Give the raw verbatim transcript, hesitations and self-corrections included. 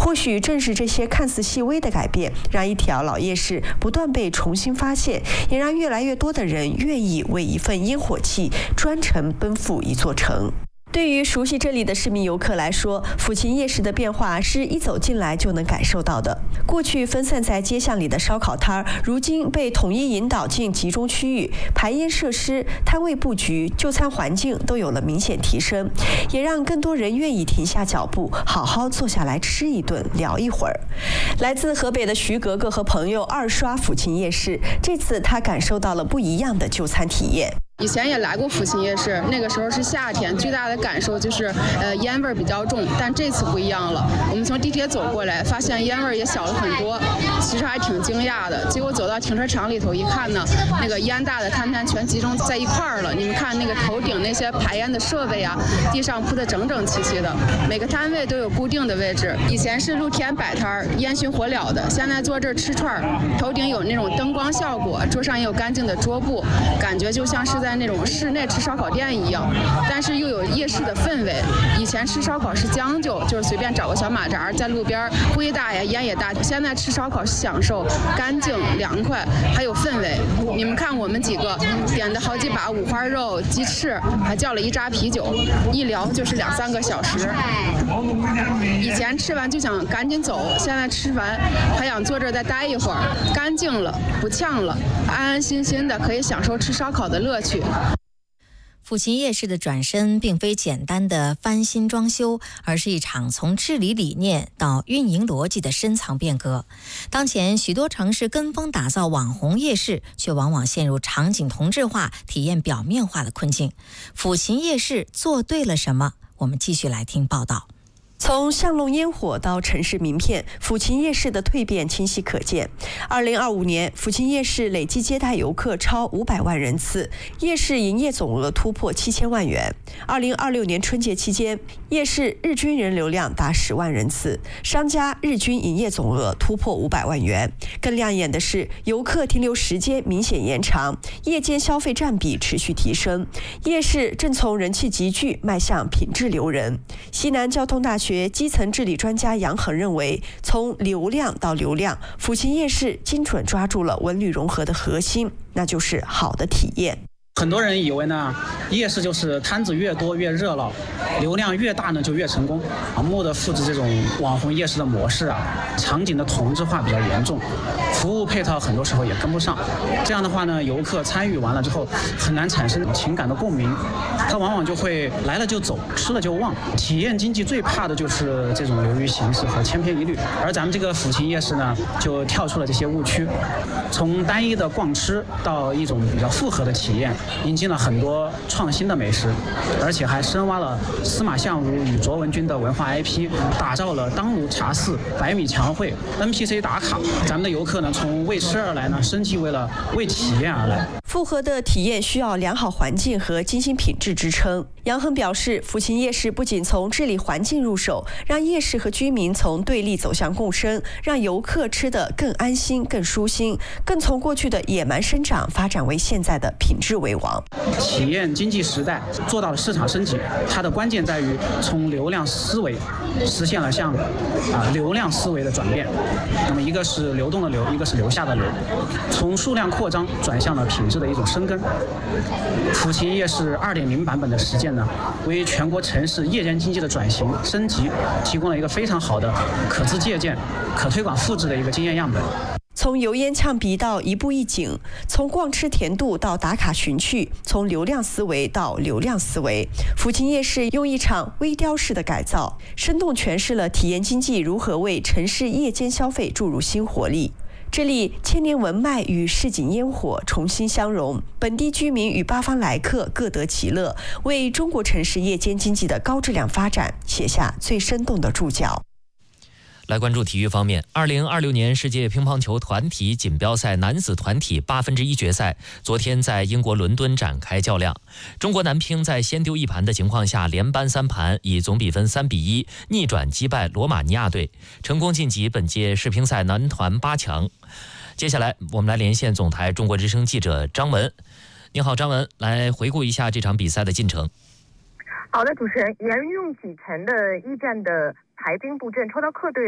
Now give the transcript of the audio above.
或许正是这些看似细微的改变，让一条老夜市不断被重新发现，也让越来越多的人愿意为一份烟火气专程奔赴一座城。对于熟悉这里的市民游客来说，抚琴夜市的变化是一走进来就能感受到的。过去分散在街巷里的烧烤摊儿，如今被统一引导进集中区域，排烟设施、摊位布局、就餐环境都有了明显提升，也让更多人愿意停下脚步，好好坐下来吃一顿，聊一会儿。来自河北的徐格格和朋友二刷抚琴夜市，这次他感受到了不一样的就餐体验。 以前也来过抚琴夜市，那个时候是夏天，最大的感受就是呃烟味儿比较重，但这次不一样了。我们从地铁走过来，发现烟味儿也小了很多，其实还挺惊讶的。结果走到停车场里头一看呢，那个烟大的摊摊全集中在一块儿了。你们看那个头顶那些排烟的设备啊，地上铺得整整齐齐的，每个摊位都有固定的位置。以前是露天摆摊儿，烟熏火燎的，现在坐这儿吃串儿，头顶有那种灯光效果，桌上也有干净的桌布，感觉就像是在那种室内吃烧烤店一样，但是又有夜市的氛围。以前吃烧烤是将就，就是随便找个小马扎在路边，灰大呀烟也大，现在吃烧烤是享受干净凉快还有氛围。你们看我们几个点的好几把五花肉、鸡翅，还叫了一扎啤酒，一聊就是两三个小时。以前吃完就想赶紧走，现在吃完还想坐这儿再待一会儿，干净了不呛了，安安心心的可以享受吃烧烤的乐趣。 抚琴夜市的转身并非简单的翻新装修，而是一场从治理理念到运营逻辑的深层变革。当前许多城市跟风打造网红夜市，却往往陷入场景同质化、体验表面化的困境。抚琴夜市做对了什么？我们继续来听报道。 从巷弄烟火到城市名片，抚琴夜市的蜕变清晰可见。二零二五年，抚琴夜市累计接待游客超五百万人次，夜市营业总额突破七千万元。二零二六年春节期间，夜市日均人流量达十万人次，商家日均营业总额突破五百万元。更亮眼的是，游客停留时间明显延长，夜间消费占比持续提升，夜市正从人气集聚迈向品质留人。西南交通大学基层治理专家杨恒认为，从流量到流量，抚琴夜市精准抓住了文旅融合的核心，那就是好的体验。 很多人以为呢，夜市就是摊子越多越热闹，流量越大呢就越成功。盲目的复制这种网红夜市的模式啊，场景的同质化比较严重，服务配套很多时候也跟不上。这样的话呢，游客参与完了之后很难产生情感的共鸣，他往往就会来了就走，吃了就忘。体验经济最怕的就是这种流于形式和千篇一律，而咱们这个抚琴夜市呢，就跳出了这些误区，从单一的逛吃到一种比较复合的体验。引进了很多创新的美食，而且还深挖了司马相如与卓文君的文化 I P， 打造了当炉茶肆、百米墙绘、N P C 打卡。咱们的游客呢，从为吃而来呢，升级为了为体验而来。 复合的体验需要良好环境和精心品质支撑。杨恒表示，抚琴夜市不仅从治理环境入手，让夜市和居民从对立走向共生，让游客吃得更安心、更舒心，更从过去的野蛮生长发展为现在的品质为王。 体验经济时代做到了市场升级，它的关键在于从流量思维实现了向啊流量思维的转变。那么一个是流动的流，一个是流下的流，从数量扩张转向了品质的一种深耕。抚琴夜市 二点零 版本的实践呢，为全国城市夜间经济的转型升级提供了一个非常好的可资借鉴、可推广复制的一个经验样本。 从油烟呛鼻到一步一景，从逛吃甜度到打卡寻趣，从流量思维到流量思维，抚琴夜市用一场微雕式的改造，生动诠释了体验经济如何为城市夜间消费注入新活力。这里千年文脉与市井烟火重新相融，本地居民与八方来客各得其乐，为中国城市夜间经济的高质量发展写下最生动的注脚。 来关注体育方面，二零二六年世界乒乓球团体锦标赛男子团体八分之一决赛昨天在英国伦敦展开较量。中国男乒在先丢一盘的情况下连扳三盘，以总比分三比一逆转击败罗马尼亚队，成功晋级本届世乒赛男团八强。接下来我们来连线总台中国之声记者张文。你好，张文，来回顾一下这场比赛的进程。 好的，主持人，沿用几层的一战的排兵布阵，抽到客队